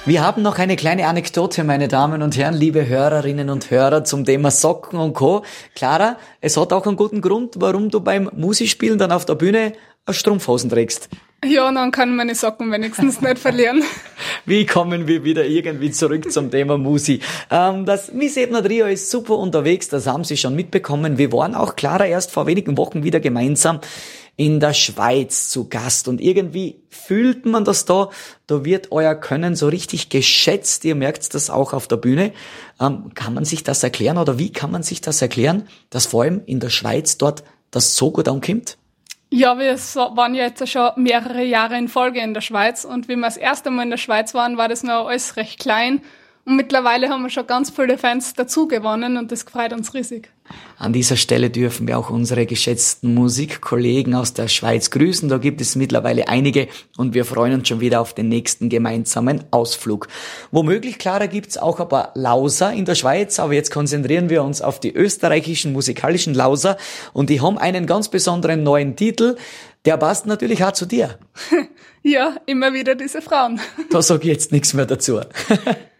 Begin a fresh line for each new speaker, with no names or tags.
Wir haben noch eine kleine Anekdote, meine Damen und Herren, liebe Hörerinnen und Hörer, zum Thema Socken und Co. Clara, es hat auch einen guten Grund, warum du beim Musispielen dann auf der Bühne Strumpfhosen trägst.
Ja, dann kann meine Socken wenigstens nicht verlieren.
Wie kommen wir wieder irgendwie zurück zum Thema Musi? Das Miss Ebner Trio ist super unterwegs, das haben Sie schon mitbekommen. Wir waren auch, Clara, erst vor wenigen Wochen wieder gemeinsam in der Schweiz zu Gast und irgendwie fühlt man das da wird euer Können so richtig geschätzt, ihr merkt das auch auf der Bühne. Kann man sich das erklären oder wie kann man sich das erklären, dass vor allem in der Schweiz dort das so gut ankommt?
Ja, wir waren ja jetzt schon mehrere Jahre in Folge in der Schweiz und wie wir das erste Mal in der Schweiz waren, war das noch alles recht klein und mittlerweile haben wir schon ganz viele Fans dazu gewonnen und das freut uns riesig.
An dieser Stelle dürfen wir auch unsere geschätzten Musikkollegen aus der Schweiz grüßen. Da gibt es mittlerweile einige und wir freuen uns schon wieder auf den nächsten gemeinsamen Ausflug. Womöglich, Clara, gibt's auch ein paar Lauser in der Schweiz, aber jetzt konzentrieren wir uns auf die österreichischen musikalischen Lauser und die haben einen ganz besonderen neuen Titel. Der passt natürlich auch zu dir.
Ja, immer wieder diese Frauen.
Da sag ich jetzt nichts mehr dazu.